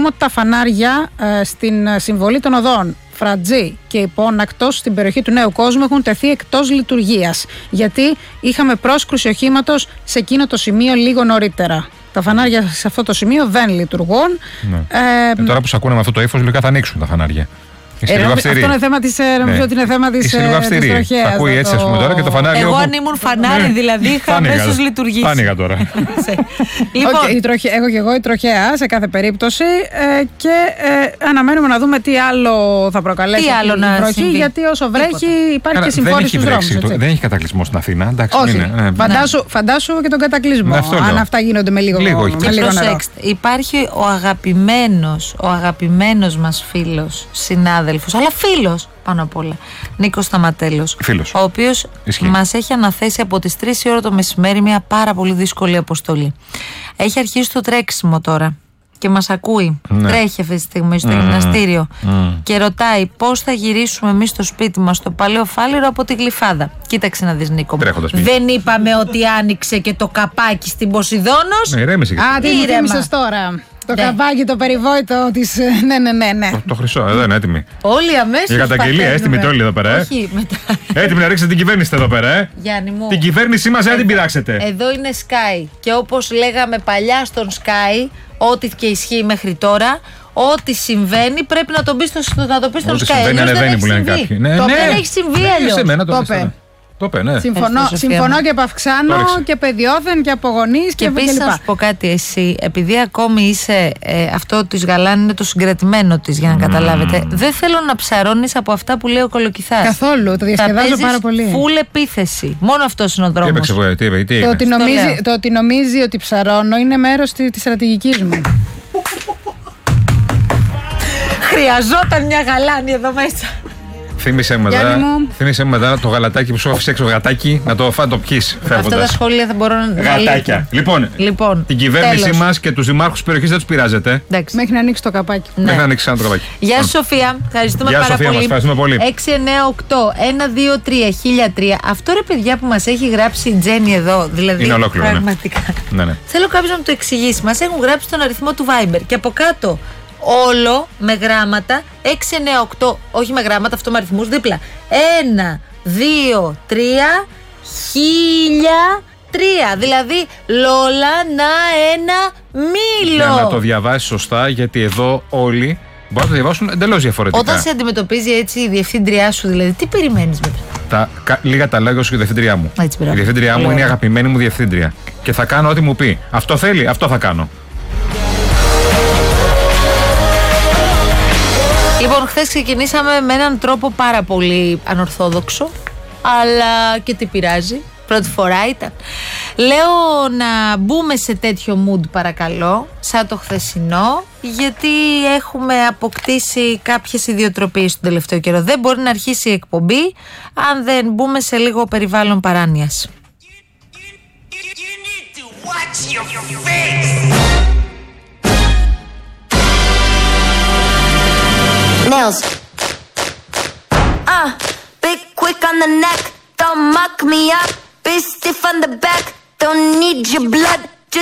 ότι τα φανάρια στην συμβολή των οδών Φρατζή και Υπόνακτος στην περιοχή του Νέου Κόσμου έχουν τεθεί εκτός λειτουργίας, γιατί είχαμε πρόσκρουση οχήματος σε εκείνο το σημείο λίγο νωρίτερα. Τα φανάρια σε αυτό το σημείο δεν λειτουργούν. Ναι. Τώρα που σε ακούνε με αυτό το ύφος, λογικά θα ανοίξουν τα φανάρια. Αυτό είναι θέμα της, νομίζω ότι είναι θέμα της τροχέας. Θα ακούει έτσι, ας πούμε, τώρα και το φανάρι. Εγώ αν ήμουν φανάρι, δηλαδή είχα αμέσως λειτουργήσει. Άνοιγα τώρα. Λοιπόν, έχω και εγώ η τροχέα σε κάθε περίπτωση και αναμένουμε να δούμε τι άλλο θα προκαλέσει η βροχή, γιατί όσο βρέχει υπάρχει και συμφόρηση στους δρόμους. Δεν έχει κατακλυσμό στην Αθήνα. Όχι. Φαντάσου και τον κατακλυσμό, αν αυτά γίνονται με λίγο νερό. Υπάρχει ο αγαπημένος μας φίλος, συνάδελφος, αλλά φίλος πάνω απ' όλα, Νίκος Σταματέλος, ο οποίος μας έχει αναθέσει από τις 3 η ώρα το μεσημέρι μια πάρα πολύ δύσκολη αποστολή. Έχει αρχίσει το τρέξιμο τώρα και μας ακούει, τρέχει αυτή τη στιγμή στο γυμναστήριο και ρωτάει πώς θα γυρίσουμε εμείς στο σπίτι μας στο Παλαιό Φάληρο από τη Γλυφάδα. Κοίταξε να δεις, Νίκο, δεν είπαμε ότι άνοιξε και το καπάκι στην Ποσειδώνος? Τι μου θύμισες τώρα? Το καπάκι, το περιβόητο της. Ναι. Το χρυσό, εδώ είναι έτοιμη. Όλοι αμέσως. Για καταγγελία, έτοιμη όλοι εδώ πέρα. Όχι, μετά. Έτοιμη να ρίξετε την κυβέρνηση εδώ πέρα. Γιάννη μου. Την κυβέρνησή μας δεν την πειράξετε. Εδώ είναι Sky. Και όπως λέγαμε παλιά στον Sky, ό,τι και ισχύει μέχρι τώρα, ό,τι συμβαίνει πρέπει να το πει στον Sky. Δεν ανεβαίνει που λένε κάποιοι. Δεν έχει συμβεί αλλιώς. Το είπε, ναι. Συμφωνώ και επαυξάνω και παιδιόθεν και από γονείς και επίσης να σου πω κάτι, εσύ, επειδή ακόμη είσαι αυτό της Γαλάνη είναι το συγκρατημένο της, για να καταλάβετε, δεν θέλω να ψαρώνεις από αυτά που λέει ο Κολοκυθάς. Καθόλου, το διασκεδάζω πάρα πολύ. Φουλ επίθεση. Μόνο αυτός είναι ο δρόμος. Το ότι νομίζει ότι ψαρώνω είναι μέρος της στρατηγικής μου. Χρειαζόταν μια Γαλάνη εδώ μέσα. Θύμισε μου μετά το γαλατάκι που σου άφησε έξω, γατάκι, να το πιείς φεύγοντας. Αυτά τα σχόλια θα μπορώ να γατάκια. Λοιπόν, την κυβέρνησή μας και τους δημάρχους της περιοχής δεν τους πειράζεται. Μέχρι να ανοίξει το καπάκι. Μέχρι να ανοίξει το καπάκι. Γεια σου, Σοφία. Ευχαριστούμε πάρα πολύ. 698-123-1003. Αυτό ρε παιδιά που μας έχει γράψει η Τζέννη εδώ, δηλαδή. Είναι ολόκληρο. Πραγματικά. Ναι. Θέλω κάποιος να μου το εξηγήσει. Μας έχουν γράψει τον αριθμό του Viber και από κάτω. Όλο με γράμματα 698, όχι με γράμματα, αυτό με αριθμούς δίπλα. 1, 2, 3, 1003. Δηλαδή Λόλα να ένα μήλο. Για να το διαβάσεις σωστά, γιατί εδώ όλοι μπορούν να το διαβάσουν εντελώς διαφορετικά. Όταν σε αντιμετωπίζει έτσι η διευθύντριά σου, δηλαδή, τι περιμένεις μετά? Λίγα τα λόγια σου και η διευθύντριά μου. Η διευθύντριά μου είναι η αγαπημένη μου διευθύντρια. Και θα κάνω ό,τι μου πει. Αυτό θέλει, αυτό θα κάνω. Λοιπόν, χθες ξεκινήσαμε με έναν τρόπο πάρα πολύ ανορθόδοξο, αλλά και τι πειράζει, πρώτη φορά ήταν. Λέω να μπούμε σε τέτοιο mood παρακαλώ, σαν το χθεσινό, γιατί έχουμε αποκτήσει κάποιες ιδιοτροπίες τον τελευταίο καιρό. Δεν μπορεί να αρχίσει η εκπομπή αν δεν μπούμε σε λίγο περιβάλλον παράνοιας. Nails. Big quick on the neck, don't muck me up. Be stiff on the back, don't need your blood.